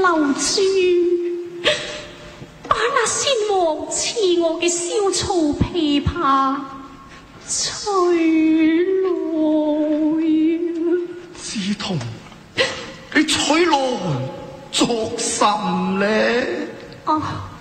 留住，把那先王賜我嘅小草琵琶取來。 梓潼，你取來作甚呢？ 啊！